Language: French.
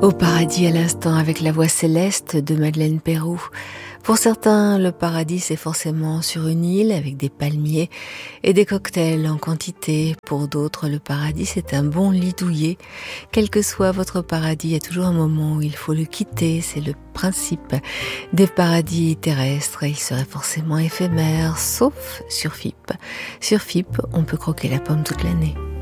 Au paradis à l'instant avec la voix céleste de Madeleine Peyroux. Pour certains, le paradis c'est forcément sur une île avec des palmiers et des cocktails en quantité. Pour d'autres, le paradis c'est un bon lit douillet. Quel que soit votre paradis, il y a toujours un moment où il faut le quitter. C'est le principe des paradis terrestres et il serait forcément éphémère, sauf sur FIP. Sur FIP, on peut croquer la pomme toute l'année.